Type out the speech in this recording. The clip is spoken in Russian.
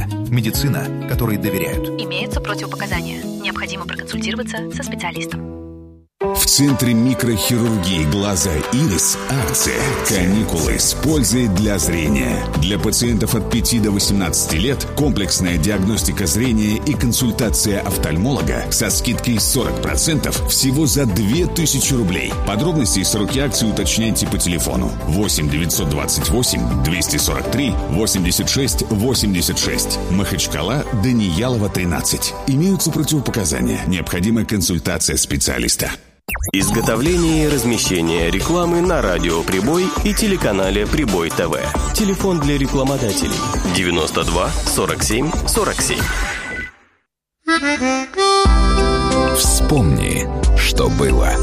Медицина, которой доверяют. Имеются противопоказания. Необходимо проконсультироваться со специалистом. В Центре микрохирургии глаза «Ирис» акция «Каникулы с пользой для зрения». Для пациентов от 5 до 18 лет комплексная диагностика зрения и консультация офтальмолога со скидкой 40% всего за 2000 рублей. Подробности и сроки акции уточняйте по телефону 8 928 243 86 86. Махачкала, Даниялова, 13. Имеются противопоказания. Необходима консультация специалиста. Изготовление и размещение рекламы на радио «Прибой» и телеканале «Прибой ТВ». Телефон для рекламодателей 92 47 47. Вспомни, что было.